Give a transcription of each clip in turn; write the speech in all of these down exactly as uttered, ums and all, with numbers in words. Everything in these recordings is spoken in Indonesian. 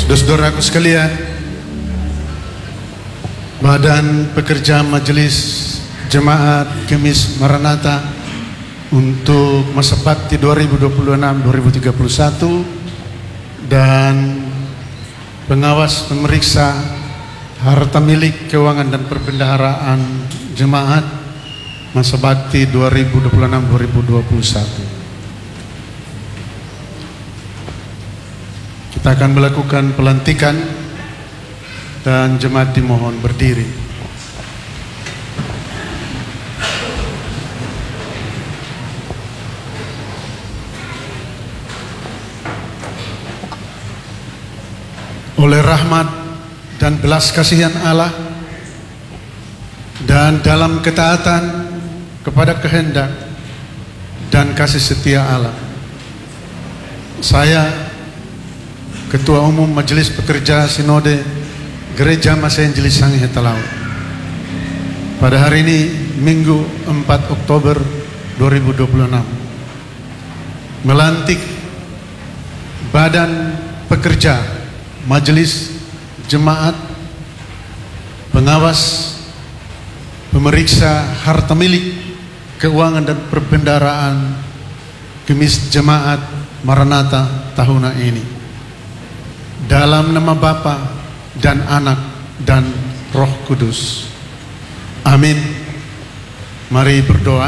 Saudara-saudaraku sekalian, Badan Pekerja Majelis Jemaat Kemis Maranatha untuk masa bakti dua ribu dua puluh enam dua ribu tiga puluh satu dan pengawas pemeriksa harta milik, keuangan dan perbendaharaan jemaat masa bakti dua ribu dua puluh enam dua ribu dua puluh satu. Kita akan melakukan pelantikan dan jemaat dimohon berdiri. Oleh rahmat dan belas kasihan Allah dan dalam ketaatan kepada kehendak dan kasih setia Allah, saya Ketua Umum Majelis Pekerja Sinode Gereja Mas Angelis Sangihe Talaut, pada hari ini Minggu empat Oktober dua ribu dua puluh enam melantik Badan Pekerja Majelis Jemaat Pengawas Pemeriksa Harta Milik, Keuangan dan Perbendaharaan Kemis Jemaat Maranatha tahun ini, dalam nama Bapa dan Anak dan Roh Kudus. Amin. Mari berdoa.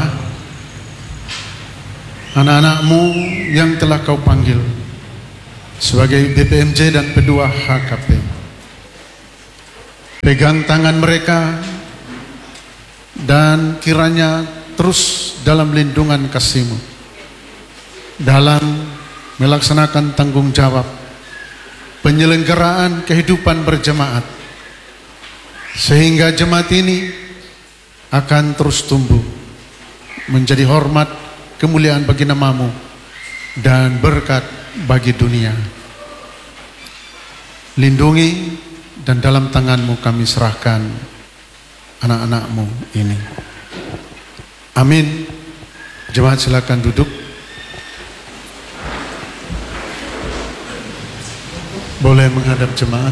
Anak-anakmu yang telah kau panggil sebagai B P M J dan P dua H K P, pegang tangan mereka dan kiranya terus dalam lindungan kasih-Mu dalam melaksanakan tanggung jawab penyelenggaraan kehidupan berjemaat, sehingga jemaat ini akan terus tumbuh menjadi hormat kemuliaan bagi nama-Mu dan berkat bagi dunia. Lindungi dan dalam tangan-Mu kami serahkan anak-anak-Mu ini. Amin. Jemaat silakan duduk. Boleh menghadap jemaat.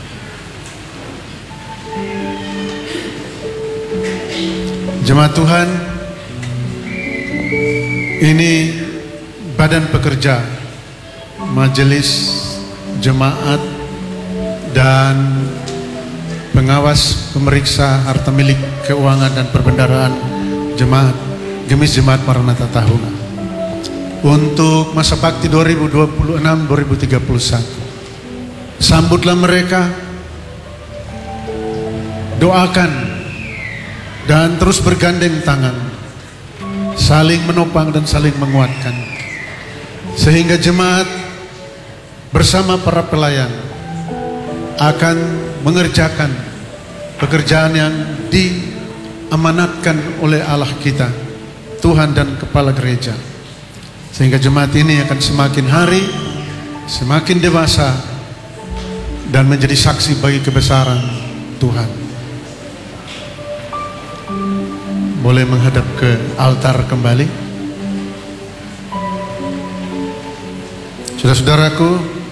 Jemaat Tuhan, ini Badan Pekerja Majelis Jemaat dan Pengawas Pemeriksa Harta Milik, Keuangan dan Perbendaharaan Jemaat Kemis Jemaat Maranatha tahunan untuk masa bakti dua ribu dua puluh enam dua ribu tiga puluh satu. Sambutlah mereka, doakan dan terus bergandeng tangan, saling menopang dan saling menguatkan, sehingga jemaat bersama para pelayan akan mengerjakan pekerjaan yang diamanatkan oleh Allah kita, Tuhan dan Kepala Gereja, sehingga jemaat ini akan semakin hari semakin dewasa dan menjadi saksi bagi kebesaran Tuhan. Boleh menghadap ke altar kembali. Saudara-saudaraku,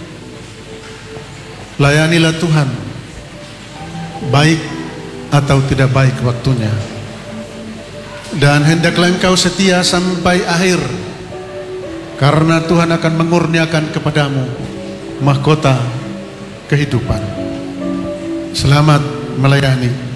layanilah Tuhan, baik atau tidak baik waktunya, dan hendaklah engkau setia sampai akhir, karena Tuhan akan mengurniakan kepadamu mahkota kehidupan. Selamat melayani.